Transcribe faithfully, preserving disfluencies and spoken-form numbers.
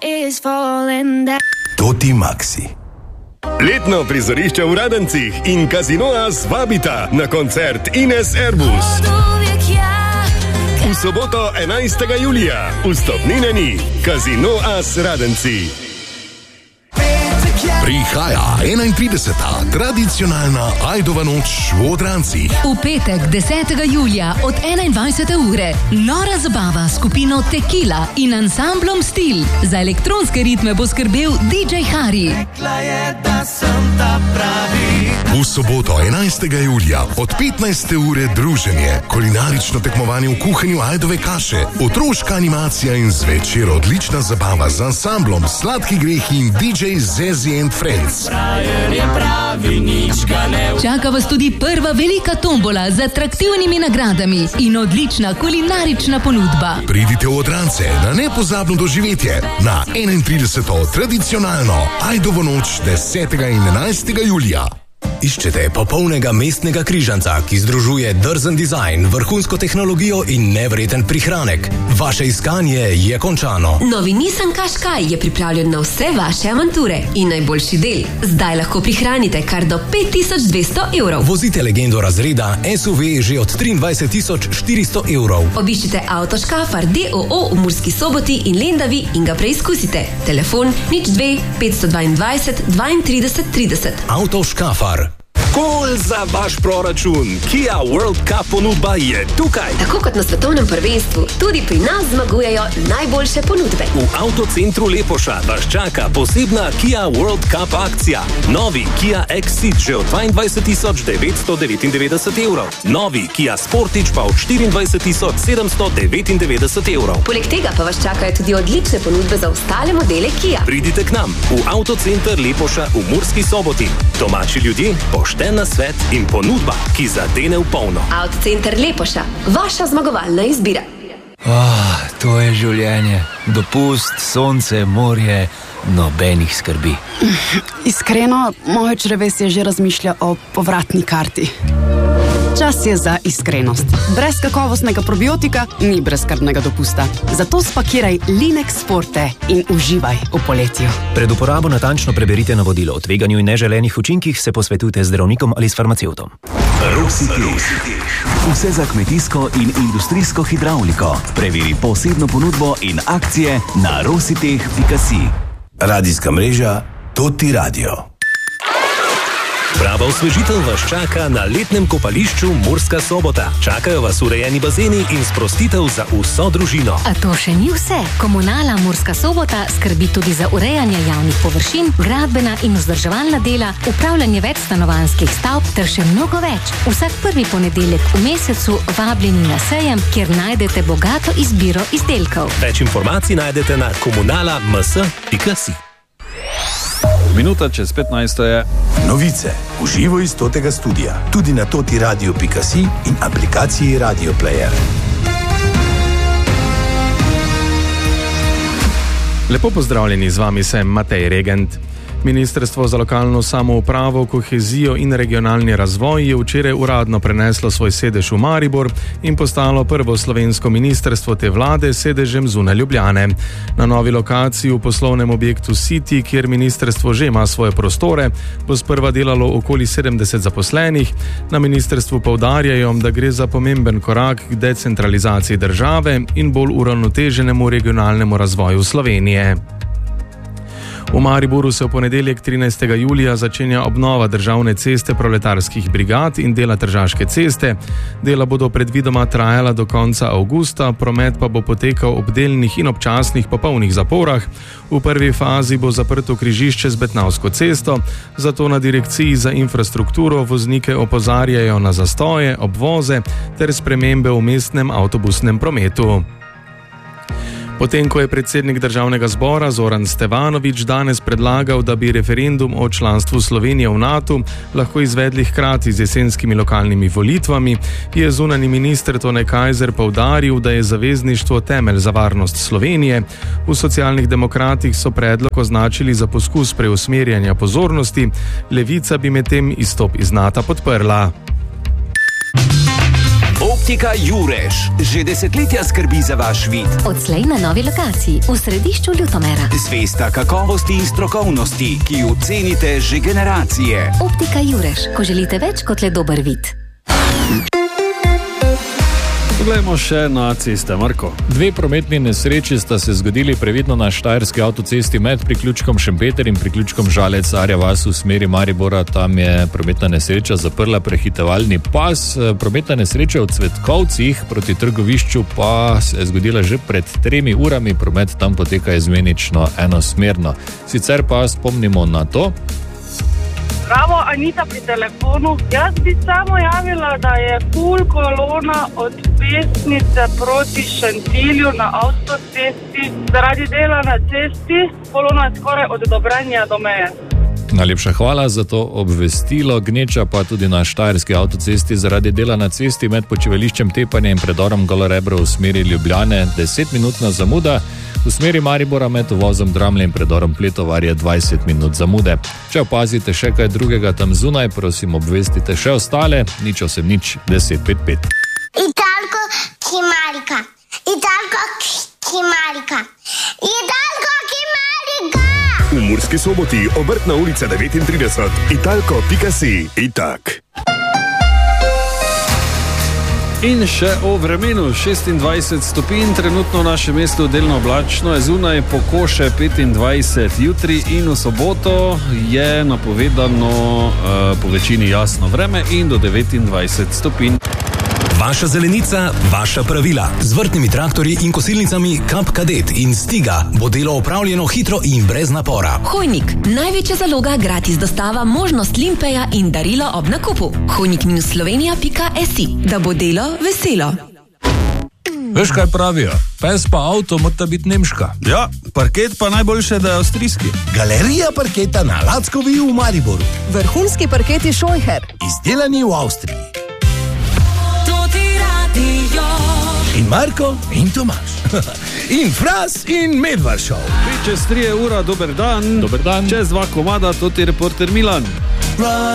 is falling down. Toti Maxi. Letno prizorišče v Radencih in Casino As vabita na koncert Ines Airbus. V soboto enajstega julija vstopnine ni. Casino As Radenci. Prihaja enaintrideseta tradicionalna Ajdova noč v Odrancih. V petek desetega julija od enaindvajsete ure nora zabava s skupino Tequila in ansamblom Stil. Za elektronske ritme bo skrbel D J Hari. V soboto enajstega julija od petnajste ure druženje, kulinarično tekmovanje v kuhanju ajdove kaše, otroška animacija in zvečer odlična zabava z ansamblom Sladki grehi in D J Zezi and Friends. Čaka vas tudi prva velika tombola z atraktivnimi nagradami in odlična kulinarična ponudba. Pridite v Odrance na nepozabno doživetje na enaintrideseto tradicionalno Ajdovo noč desetega in enajstega julija. Iščete popolnega mestnega križanca, ki združuje drzen dizajn, vrhunsko tehnologijo in nevreten prihranek. Vaše iskanje je končano. Novi Nissan Qashqai je pripravljen na vse vaše avanture in najboljši del. Zdaj lahko prihranite kar do pet tisoč dvesto evrov. Vozite legendo razreda S U V že od triindvajset tisoč štiristo evrov. Obiščite Avto Škafar D O O v Murski Soboti in Lendavi in ga preizkusite. Telefon nič dve petsto dvaindvajset dvaintrideset trideset. Avto Škafar. Kol za vaš proračun. Kia World Cup ponudba je tukaj. Tako kot na svetovnem prvenstvu, tudi pri nas zmagujejo najboljše ponudbe. V avtocentru Lepoša vas čaka posebna Kia World Cup akcija. Novi Kia Exceed že od dvaindvajset tisoč devetsto devetindevetdeset evrov. Novi Kia Sportage pa od štiriindvajset tisoč sedemsto devetindevetdeset evrov. Poleg tega pa vas čakajo tudi odlične ponudbe za ostale modele Kia. Pridite k nam v avtocenter Lepoša v Murski Soboti. Domači ljudje, pošten na svet in ponudba, ki zadene v polno. Avtocenter Lepoša, vaša zmagovalna izbira. Oh, to je življenje. Dopust, sonce, morje, nobenih skrbi. Iskreno, moje črevesje že razmišlja o povratni karti. Čas je za iskrenost. Brez kakovostnega probiotika ni brezskrbnega dopusta. Zato spakiraj Linex Forte in uživaj v poletju. Pred uporabo natančno preberite navodilo. O tveganju in neželenih učinkih se posvetujte z zdravnikom ali s farmacevtom. Rositeh. Vse za kmetijsko in industrijsko hidravliko. Preveri posebno ponudbo in akcije na rositeh pika si. Radijska mreža Toti Radio. Prava osvežitev vas čaka na letnem kopališču Murska Sobota. Čakajo vas urejeni bazeni in sprostitev za vso družino. A to še ni vse. Komunala Murska Sobota skrbi tudi za urejanje javnih površin, gradbena in vzdrževalna dela, upravljanje večstanovanjskih stavb ter še mnogo več. Vsak prvi ponedeljek v mesecu vabljeni na sejem, kjer najdete bogato izbiro izdelkov. Več informacij najdete na komunala m s pika si. Minuta čez petnajsto je. Novice v živo iz Totega studia. Tudi na toti radio pika si in aplikaciji Radio Player. Lepo pozdravljeni, z vami sem Matej Regent. Ministrstvo za lokalno samoupravo, kohezijo in regionalni razvoj je včeraj uradno preneslo svoj sedež v Maribor in postalo prvo slovensko ministrstvo te vlade s sedežem zunaj Ljubljane. Na novi lokaciji v poslovnem objektu City, kjer ministrstvo že ima svoje prostore, bo sprva delalo okoli sedemdeset zaposlenih. Na ministrstvu poudarjajo, da gre za pomemben korak k decentralizaciji države in bolj uravnoteženemu regionalnemu razvoju Slovenije. V Mariboru se v ponedeljek trinajstega julija začenja obnova državne ceste proletarskih brigad in dela Tržaške ceste. Dela bodo predvidoma trajala do konca avgusta, promet pa bo potekal ob delnih in občasnih popolnih zaporah. V prvi fazi bo zaprto križišče z Betnavsko cesto, zato na Direkciji za infrastrukturo voznike opozarjajo na zastoje, obvoze ter spremembe v mestnem avtobusnem prometu. Potem, ko je predsednik državnega zbora Zoran Stevanović danes predlagal, da bi referendum o članstvu Slovenije v NATO lahko izvedli hkrati z jesenskimi lokalnimi volitvami, je zunanji minister Tone Kajzer poudaril, da je zavezništvo temelj za varnost Slovenije. V Socialnih demokratih so predlog označili za poskus preusmerjanja pozornosti, Levica bi medtem izstop iz NATO podprla. Optika Jureš že desetletja skrbi za vaš vid. Odslej na novi lokaciji v središču Ljutomera. Zvesta kakovosti in strokovnosti, ki jo cenite že generacije. Optika Jureš, ko želite več kot le dober vid. Poglejmo še na ceste, Marko. Dve prometni nesreči sta se zgodili previdno na štajerski avtocesti med priključkom Šempeter in priključkom Žalec Arja vas v smeri Maribora. Tam je prometna nesreča zaprla prehitevalni pas. Prometna nesreča v Cvetkovcih proti Trgovišču pa se je zgodila že pred tremi urami. Promet tam poteka izmenično enosmerno. Sicer pa spomnimo na to. Bravo, Anita pri telefonu. Jaz bi samo javila, da je ful kolona od Pesnice proti Šentilju na avtocesti. Zaradi dela na cesti, kolona je skoraj od Dobrenja do meje. Najlepša hvala za to obvestilo. Gneča pa tudi na štajerski avtocesti zaradi dela na cesti med počivališčem Tepanje in predorom Golorebro v smeri Ljubljane. Desetminutna zamuda. V smeri Maribora med uvozom Dramlje in predorom Pletovar je dvajset minut zamude. Če opazite še kaj drugega tam zunaj, prosim obvestite še ostale. Nič osem nič deset pet pet. Italko Kimarika. Italko Kimarika. Italko Kimarika. V Murski Soboti Obrtna ulica devetintrideset. Italko pika si. Itak. In še o vremenu, šestindvajset stopinj, trenutno v našem mestu delno oblačno, je zunaj Pokoše petindvajset, jutri in v soboto je napovedano uh, po večini jasno vreme in do devetindvajset stopinj. Vaša zelenica, vaša pravila. Z vrtnimi traktorji in kosilnicami Kap Kadet in Stiga bo delo opravljeno hitro in brez napora. Hojnik, največja zaloga, gratis dostava, možnost limpeja in darilo ob nakupu. hojnik minus slovenija pika si, da bo delo veselo. Veš, kaj pravijo? Pes pa avto morata biti nemška. Ja, parket pa najboljše, da je avstrijski. Galerija parketa na Lackovi v Mariboru. Vrhunski parketi Scheucher. Izdelani v Avstriji. In Marko in Tomaž. In Fras in Medvaršov. Čez tri ura, dober dan. Dober dan. Čez dva komada, to je reporter Milan.